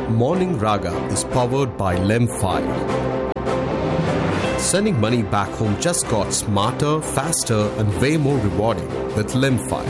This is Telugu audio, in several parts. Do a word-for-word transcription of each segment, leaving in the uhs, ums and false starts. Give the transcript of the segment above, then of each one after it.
Morning Raga is powered by Lemfi. Sending money back home just got smarter, faster and way more rewarding with Lemfi.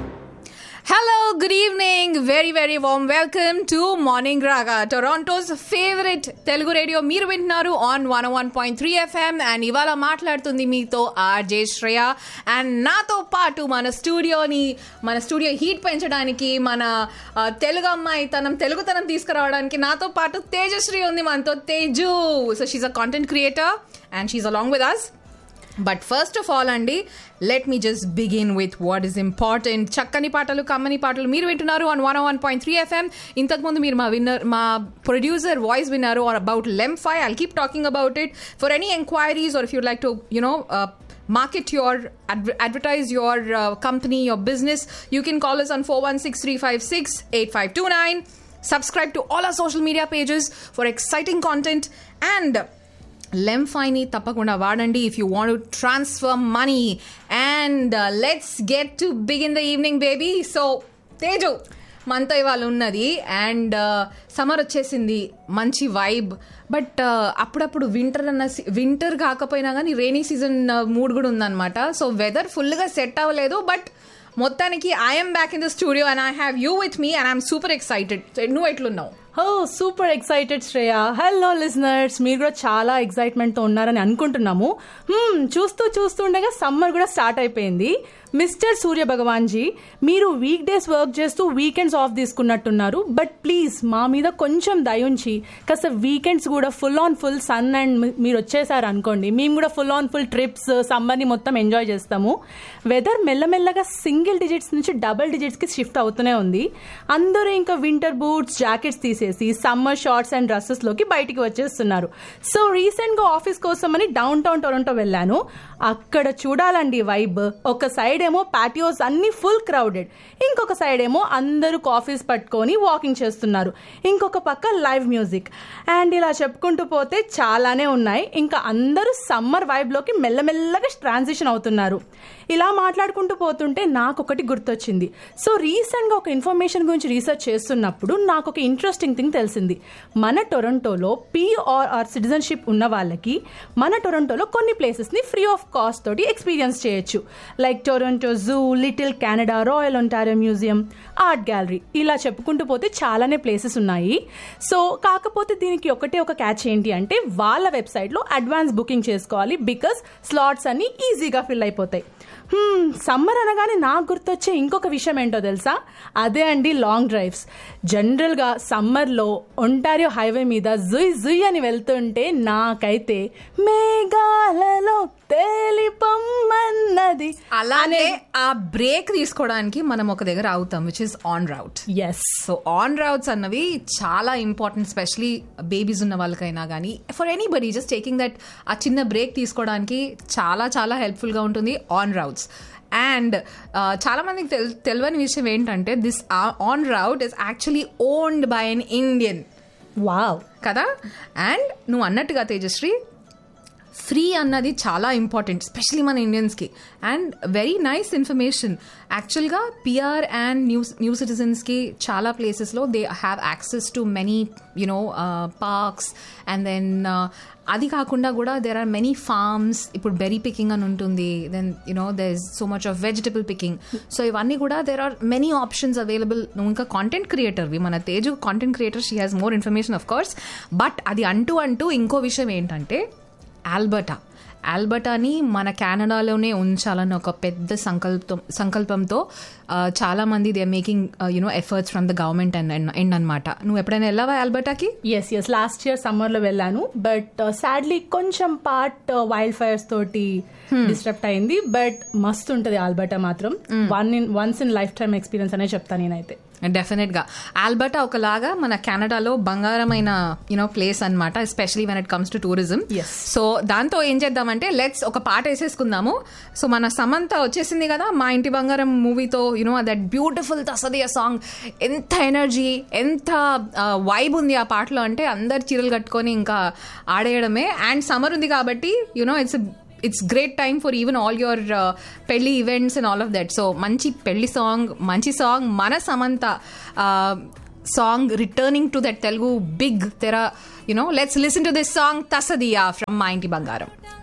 Hello, good evening. Very, very warm welcome to Morning Raga, Toronto's favorite Telugu radio. Meer vintunaru on one oh one point three F M and ivala maatladutundi meeto R J Shreya and nato paatu mana studio ni mana studio heat penchadaniki mana Telugu ammayi tanam Telugu tanam తీసుకురావడానికి nato paatu Tejashree undi manto Teju. So she's a content creator and she's along with us. But first of all అండి let me just begin with what is important. చక్కని పాటలు కమ్మని పాటలు మీరు వింటున్నారు on one oh one point three F M. ఇంతకుముందు మీరు మా విన్నర్ మా ప్రొడ్యూసర్ వాయిస్ విన్నారు or about Lemfi. I'll keep talking about it. For any enquiries or if you'd like to you know uh, market your adver- advertise your uh, company, your business, you can call us on four one six three five six eight five two nine. Subscribe to all our social media pages for exciting content and Lemfi-ni tappakunda vaadandi if you want to transfer money. And uh, let's get to begin the evening, baby. So Teju మనతో ఇవాళ ఉన్నది అండ్ సమ్మర్ వచ్చేసింది, మంచి వైబ్. బట్ అప్పుడప్పుడు వింటర్ అన్న వింటర్ కాకపోయినా కానీ రైనీ సీజన్ మూడ్ కూడా ఉందన్నమాట. సో వెదర్ ఫుల్గా సెట్ అవ్వలేదు, బట్ మొత్తానికి I'm back in the studio and I have you with me and I'm super excited. నువ్వు ఎట్లున్నావు? ఓ super excited Shreya. Hello listeners, మీరు కూడా చాలా ఎక్సైట్మెంట్తో ఉన్నారని అనుకుంటున్నాము. చూస్తూ చూస్తుండగా సమ్మర్ కూడా స్టార్ట్ అయిపోయింది. మిస్టర్ సూర్య భగవాన్ జీ, మీరు వీక్ డేస్ వర్క్ చేస్తూ వీకెండ్స్ ఆఫ్ తీసుకున్నట్టున్నారు. బట్ ప్లీజ్ మా మీద కొంచెం దయ ఉంచి కాస్త వీకెండ్స్ కూడా full on full sun and మీరు వచ్చేసారు అనుకోండి, మేము కూడా ఫుల్ ఆన్ ఫుల్ ట్రిప్స్ సమ్మర్ని మొత్తం ఎంజాయ్ చేస్తాము. వెదర్ మెల్లమెల్లగా సింగిల్ డిజిట్స్ నుంచి డబుల్ డిజిట్స్కి షిఫ్ట్ అవుతూనే ఉంది. అందరూ ఇంకా వింటర్ బూట్స్ జాకెట్స్ తీసేసి సమ్మర్ షార్ట్స్ అండ్ డ్రెస్సెస్లోకి బయటికి వచ్చేస్తున్నారు. సో రీసెంట్గా ఆఫీస్ కోసం అని డౌన్ టౌన్ టొరంటో వెళ్ళాను. అక్కడ చూడాలండి వైబ్. ఒక సైడ్ ఏమో పాటియోస్ అన్ని ఫుల్ క్రౌడెడ్, ఇంకొక సైడ్ ఏమో అందరూ కాఫీస్ పట్టుకొని వాకింగ్ చేస్తున్నారు, ఇంకొక పక్క లైవ్ మ్యూజిక్ అండ్ ఇలా చెప్పుకుంటూ పోతే చాలానే ఉన్నాయి. ఇంకా అందరూ సమ్మర్ వైబ్లోకి మెల్లమెల్లగా ట్రాన్సిషన్ అవుతున్నారు. ఇలా మాట్లాడుకుంటూ పోతుంటే నాకు ఒకటి గుర్తొచ్చింది. సో రీసెంట్గా ఒక ఇన్ఫర్మేషన్ గురించి రీసెర్చ్ చేస్తున్నప్పుడు నాకు ఒక ఇంట్రెస్టింగ్ థింగ్ తెలిసింది. మన టొరంటోలో పిఆర్ఆర్ సిటిజన్షిప్ ఉన్న వాళ్ళకి మన టొరంటోలో కొన్ని ప్లేసెస్ని ఫ్రీ ఆఫ్ కాస్ట్ తోటి ఎక్స్పీరియన్స్ చేయొచ్చు. Like Toronto zoo, little Canada, royal Ontario museum, art gallery, ఇలా చెప్పుకుంటూ పోతే చాలానే ప్లేసెస్ ఉన్నాయి. సో కాకపోతే దీనికి ఒకటే ఒక క్యాచ్ ఏంటి అంటే వాళ్ళ వెబ్సైట్లో అడ్వాన్స్ బుకింగ్ చేసుకోవాలి, బికాస్ స్లాట్స్ అన్ని ఈజీగా ఫిల్ అయిపోతాయి. సమ్మర్ అనగానే నాకు గుర్తొచ్చే ఇంకొక విషయం ఏంటో తెలుసా? అదే అండి లాంగ్ డ్రైవ్స్. జనరల్గా సమ్మర్లో ఒంటారియో హైవే మీద జుయ్ జుయ్ అని వెళ్తుంటే నాకైతే మేఘాలలో తేలిపమ్మన్నది. అలానే ఆ బ్రేక్ తీసుకోవడానికి మనం ఒక దగ్గర అవుతాం, which is on rate. Yes. So on routes అన్నవి చాలా ఇంపార్టెంట్, స్పెషలీ బేబీస్ ఉన్న వాళ్ళకైనా కానీ for anybody just taking that ఆ చిన్న బ్రేక్ తీసుకోవడానికి చాలా చాలా హెల్ప్ఫుల్గా ఉంటుంది ఆన్ రౌట్స్. అండ్ చాలా మందికి తెల్ తెలియని విషయం ఏంటంటే this on rate is actually owned by an Indian. Wow కదా. అండ్ నువ్వు అన్నట్టుగా తేజశ్రీ, ఫ్రీ అన్నది చాలా ఇంపార్టెంట్ స్పెషలీ మన ఇండియన్స్కి. And very nice information. యాక్చువల్గా పిఆర్ అండ్ న్యూ న్యూ సిటిజన్స్కి చాలా ప్లేసెస్లో they have access to many you know parks. And then అది కాకుండా కూడా దేర్ ఆర్ మెనీ ఫార్మ్స్. ఇప్పుడు బెర్రీ పికింగ్ అని ఉంటుంది, then you know there is so much of vegetable picking. So ఇవన్నీ కూడా there are many options available. నువ్వు ఇంకా కాంటెంట్ క్రియేటర్వి, మన Teju content creator, she has more information of course. But అది అంటూ అంటూ ఇంకో విషయం ఏంటంటే ఆల్బర్టా. ఆల్బర్టాని మన కెనడాలోనే ఉంచాలని ఒక పెద్ద సంకల్పం సంకల్పంతో చాలా మంది they are making you know efforts from the government and end అనమాట. నువ్వు ఎప్పుడైనా వెళ్ళావా ఆల్బర్టాకి? ఎస్ ఎస్ లాస్ట్ ఇయర్ సమ్మర్లో వెళ్ళాను. బట్ సాడ్లీ కొంచెం పార్ట్ వైల్డ్ ఫైర్స్ తోటి డిస్టర్బ్ అయింది. బట్ మస్తు ఉంటుంది ఆల్బర్టా మాత్రం. One in once in life time experience అనే చెప్తాను నేనైతే. డెఫినెట్గా ఆల్బర్టా ఒకలాగా మన కెనడాలో బంగారమైన యూనో ప్లేస్ అనమాట, especially when it comes to tourism. So దాంతో ఏం చేద్దామంటే లెట్స్ ఒక పాట వేసేసుకుందాము. సో మన సమంత వచ్చేసింది కదా మా ఇంటి బంగారం మూవీతో, యునో దట్ బ్యూటిఫుల్ తసదియా సాంగ్. ఎంత ఎనర్జీ, ఎంత వైబ్ ఉంది ఆ పాటలో అంటే అందరు చీరలు కట్టుకొని ఇంకా ఆడేయడమే. అండ్ సమ్మర్ ఉంది కాబట్టి you know it's it's great time for even all your uh, pelli events and all of that. So manchi pelli song, manchi song mana Samantha uh, song returning to that Telugu big tera, you know, let's listen to this song Tasadiya from Ma Inti Bangaram.